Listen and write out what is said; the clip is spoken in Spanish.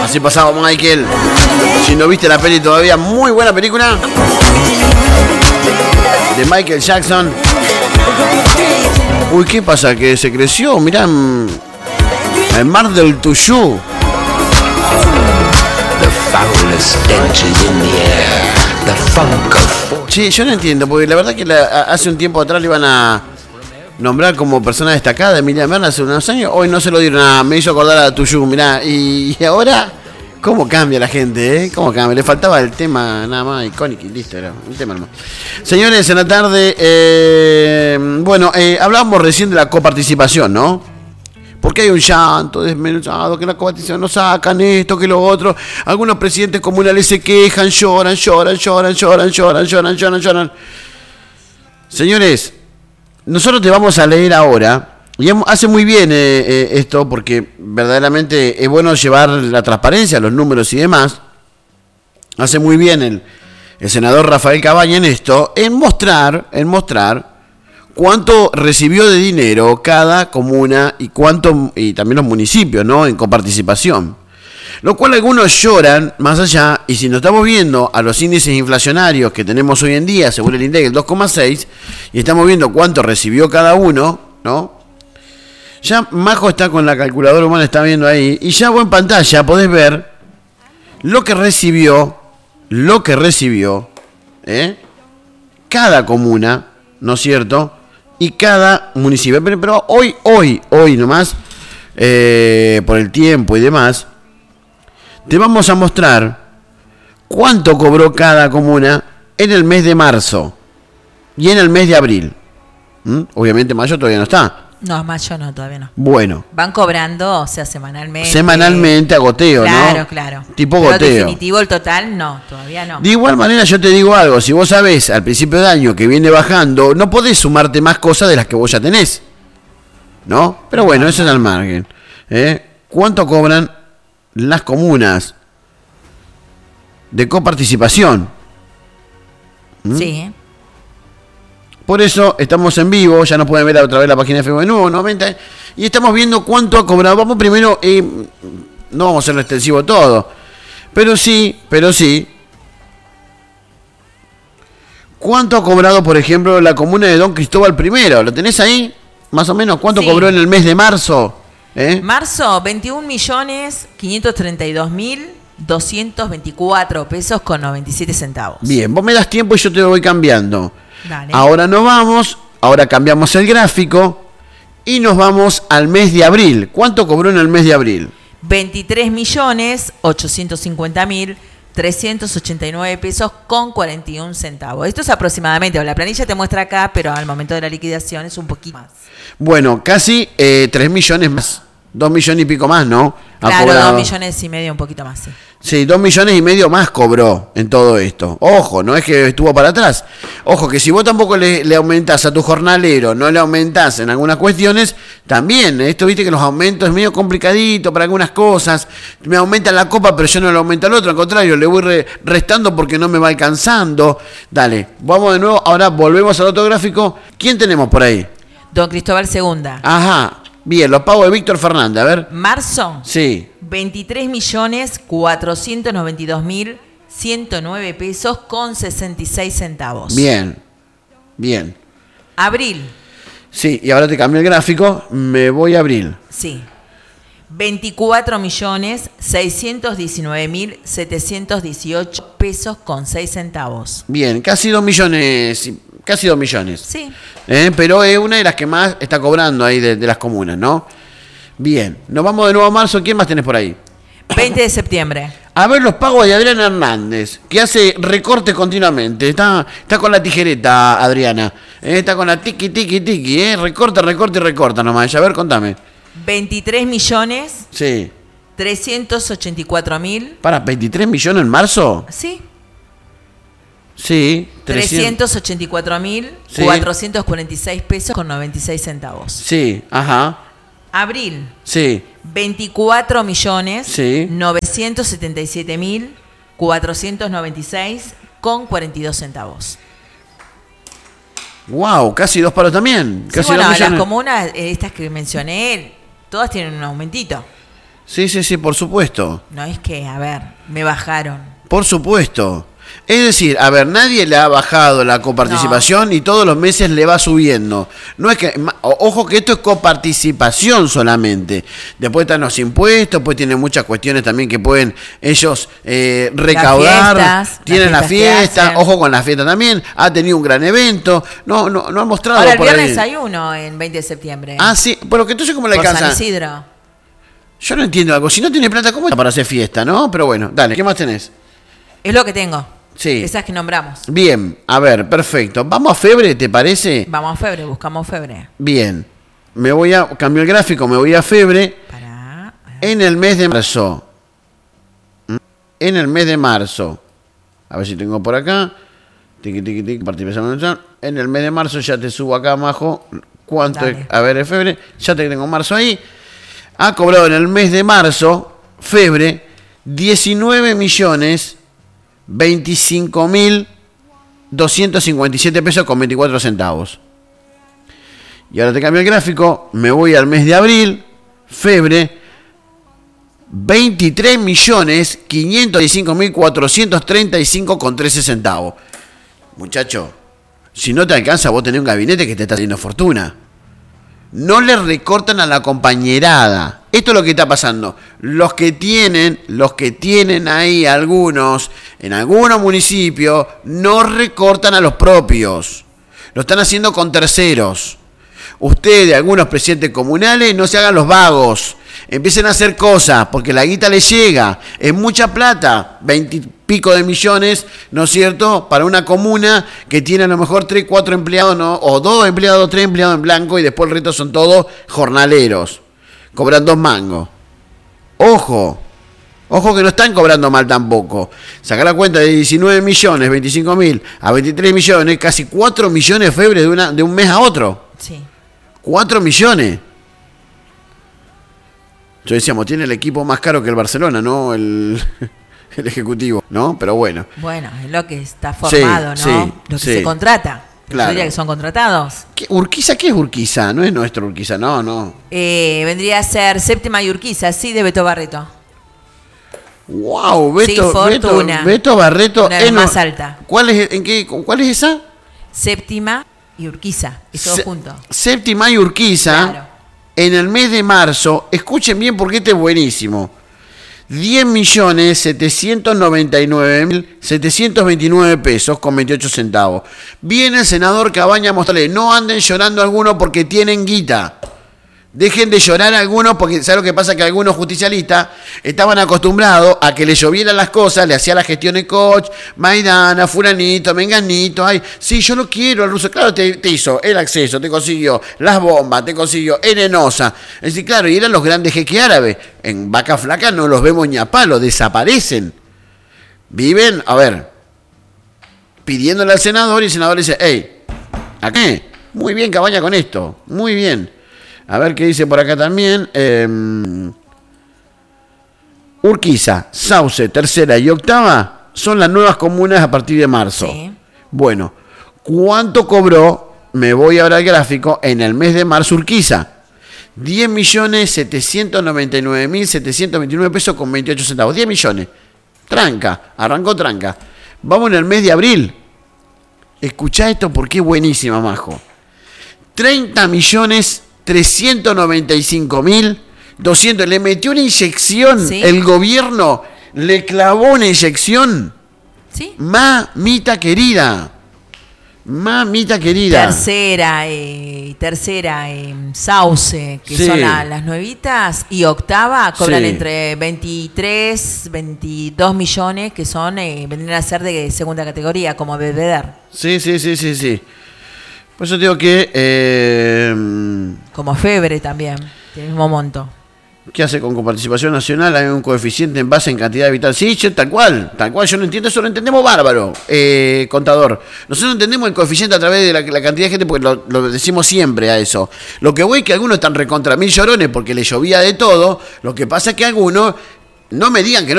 Así pasaba Michael. Si no viste la peli todavía, muy buena película de Michael Jackson. Uy, ¿qué pasa? Que se creció, mirá, el mar del Tuyú. Sí, yo no entiendo, porque la verdad que hace un tiempo atrás le iban a nombrar como persona destacada Emilia Merna hace unos años. Hoy no se lo dieron a... Me hizo acordar a Tuyú, mirá. Y ahora, ¿cómo cambia la gente, eh? ¿Cómo cambia? Le faltaba el tema nada más icónico y listo, era un tema hermoso. Señores, en la tarde, hablábamos recién de la coparticipación, ¿no? Porque hay un llanto desmenuzado, que la coparticipación no sacan esto, que lo otro. Algunos presidentes comunales se quejan, lloran. Señores, nosotros te vamos a leer ahora, y hace muy bien esto, porque verdaderamente es bueno llevar la transparencia, los números y demás. Hace muy bien el senador Rafael Cabaña en esto, en mostrar cuánto recibió de dinero cada comuna y también los municipios, ¿no? En coparticipación. Lo cual algunos lloran más allá, y si nos estamos viendo a los índices inflacionarios que tenemos hoy en día, según el INDEC, el 2,6, y estamos viendo cuánto recibió cada uno, ¿no? Ya Majo está con la calculadora humana, está viendo ahí, y ya vos en pantalla podés ver lo que recibió, cada comuna, ¿no es cierto? Y cada municipio. Pero hoy nomás, por el tiempo y demás, te vamos a mostrar cuánto cobró cada comuna en el mes de marzo y en el mes de abril. Obviamente mayo todavía no está. No, mayo no, todavía no. Bueno. Van cobrando, o sea, semanalmente. Semanalmente a goteo, ¿no? Claro. Tipo pero goteo. Definitivo el total, no, todavía no. De igual manera yo te digo algo, si vos sabés al principio de año que viene bajando, no podés sumarte más cosas de las que vos ya tenés. ¿No? Pero bueno, eso es al margen. ¿Cuánto cobran las comunas de coparticipación? Sí. Por eso estamos en vivo, ya nos pueden ver otra vez la página de Facebook de nuevo, 90, y estamos viendo cuánto ha cobrado. Vamos primero, no vamos a hacerlo extensivo todo, pero sí, ¿cuánto ha cobrado, por ejemplo, la comuna de Don Cristóbal I? ¿Lo tenés ahí? Más o menos, ¿cuánto cobró en el mes de marzo? Marzo, 21.532.224 pesos con 97 centavos. Bien, vos me das tiempo y yo te lo voy cambiando. Dale. Ahora cambiamos el gráfico y nos vamos al mes de abril. ¿Cuánto cobró en el mes de abril? 23.850.389 pesos con 41 centavos. Esto es aproximadamente, la planilla te muestra acá, pero al momento de la liquidación es un poquito más. Bueno, casi 3 millones más. 2 millones y pico más, ¿no? Claro, 2 millones y medio, un poquito más, sí. Sí, 2 millones y medio más cobró en todo esto. Ojo, no es que estuvo para atrás. Ojo, que si vos tampoco le aumentás a tu jornalero, no le aumentás en algunas cuestiones, también, esto viste que los aumentos es medio complicadito para algunas cosas. Me aumenta la copa, pero yo no le aumento al otro. Al contrario, le voy restando porque no me va alcanzando. Dale, vamos de nuevo. Ahora volvemos al otro gráfico. ¿Quién tenemos por ahí? Don Cristóbal II. Ajá. Bien, los pagos de Víctor Fernández, a ver. Marzo. Sí. 23.492.109 pesos con 66 centavos. Bien. Abril. Sí, y ahora te cambio el gráfico, me voy a abril. Sí. 24.619.718 pesos con 6 centavos. Bien, casi 2 millones. Casi 2 millones. Sí. Pero es una de las que más está cobrando ahí de las comunas, ¿no? Bien, nos vamos de nuevo a marzo. ¿Quién más tenés por ahí? 20 de septiembre. A ver los pagos de Adriana Hernández, que hace recortes continuamente. Está con la tijereta, Adriana. Está con la tiki. Recorta nomás. A ver, contame. 23 millones. Sí. 384.000. ¿Para 23 millones en marzo? Sí. Sí. 384.446 pesos con 96 centavos. Sí, ajá. Abril. Sí. 24 millones. Sí. 977.496 con 42 centavos. Wow, casi 2 palos también. Sí, Casi bueno, 2 millones. las comunas, estas que mencioné, todas tienen un aumentito. Sí, sí, sí, por supuesto. No es que, a ver, me bajaron. Por supuesto. Es decir, a ver, nadie le ha bajado la coparticipación y todos los meses le va subiendo. No es que, ojo que esto es coparticipación solamente. Después están los impuestos, pues tienen muchas cuestiones también que pueden ellos recaudar. Tienen la fiesta, ojo con la fiesta también. Ha tenido un gran evento. No han mostrado. Ahora el viernes hay uno en 20 de septiembre. Ah, sí, pero que entonces ¿cómo le alcanza? San Isidro. Yo no entiendo algo. Si no tiene plata, ¿cómo está para hacer fiesta, no? Pero bueno, dale, ¿qué más tenés? Es lo que tengo. Sí. Esas que nombramos. Bien, a ver, perfecto. ¿Vamos a Febre, te parece? Vamos a Febre, buscamos Febre. Bien. Cambio el gráfico, me voy a Febre. En el mes de marzo. En el mes de marzo. A ver si tengo por acá. Participación. En el mes de marzo ya te subo acá abajo. ¿Cuánto es? A ver, en Febre. Ya te tengo marzo ahí. Ha cobrado en el mes de marzo, Febre, 19.025.257 pesos con 24 centavos. Y ahora te cambio el gráfico, me voy al mes de abril, Febre, 23.515.435 con 13 centavos. Muchacho, si no te alcanza, vos tenés un gabinete que te está haciendo fortuna. No le recortan a la compañerada. Esto es lo que está pasando. Los que tienen ahí algunos, en algunos municipios, no recortan a los propios. Lo están haciendo con terceros. Ustedes, algunos presidentes comunales, no se hagan los vagos. Empiecen a hacer cosas, porque la guita les llega. Es mucha plata, 20 y pico de millones, ¿no es cierto? Para una comuna que tiene a lo mejor 3, 4 empleados, ¿no? O 2 empleados, 3 empleados en blanco, y después el resto son todos jornaleros. Cobran 2 mangos. Ojo que no están cobrando mal tampoco. Sacar la cuenta de 19 millones, 25 mil, a 23 millones, casi 4 millones de Febre de un mes a otro. Sí. 4 millones. Yo decíamos, tiene el equipo más caro que el Barcelona, ¿no? El ejecutivo, ¿no? Pero bueno. Bueno, es lo que está formado, sí, ¿no? Sí, lo que se contrata. Claro. Yo diría que son contratados. ¿Urquiza qué es Urquiza? No es nuestro Urquiza, no. Vendría a ser Séptima y Urquiza, sí, de Beto Barreto. ¡Wow! Sí, Fortuna. Beto Barreto. Una vez más alta. ¿Cuál es esa? Séptima y Urquiza, y todo junto. Séptima y Urquiza. Claro. En el mes de marzo, escuchen bien porque este es buenísimo. 10.799.729 pesos con 28 centavos. Viene el senador Cabaña a mostrarle, no anden llorando algunos porque tienen guita. Dejen de llorar algunos porque, ¿sabes lo que pasa? Que algunos justicialistas estaban acostumbrados a que le llovieran las cosas, le hacía la gestión de coach, Maidana, fulanito, menganito, ay, sí, yo lo quiero al ruso. Claro, te hizo el acceso, te consiguió las bombas, te consiguió Enenosa. Es decir, claro, y eran los grandes jeques árabes. En Vaca Flaca no los vemos ni a palo, desaparecen. Viven, a ver, pidiéndole al senador y el senador dice, hey, ¿a qué? Muy bien, Cabaña con esto, muy bien. A ver qué dice por acá también. Urquiza, Sauce, Tercera y Octava son las nuevas comunas a partir de marzo. Sí. Bueno, ¿cuánto cobró? Me voy ahora al gráfico. En el mes de marzo Urquiza. 10.799.729 pesos con 28 centavos. 10 millones. Tranca. Arrancó tranca. Vamos en el mes de abril. Escuchá esto porque es buenísima, Majo. 30.395.200. Le metió una inyección. ¿Sí? El gobierno le clavó una inyección. ¿Sí? Mamita querida. Mamita querida. Tercera, Sauce, que Sí. son las nuevitas, y Octava cobran Sí. entre 23, 22 millones, que son, vendrían a ser de segunda categoría, como Belvedere. Sí. Por eso digo que... Como Febre también, del mismo monto. ¿Qué hace con coparticipación nacional? Hay un coeficiente en base en cantidad de habitantes. Sí, tal cual. Yo no entiendo eso, lo entendemos bárbaro, contador. Nosotros no entendemos el coeficiente a través de la cantidad de gente porque lo decimos siempre a eso. Lo que voy es que algunos están recontra mil llorones porque les llovía de todo. Lo que pasa es que algunos, no me digan que no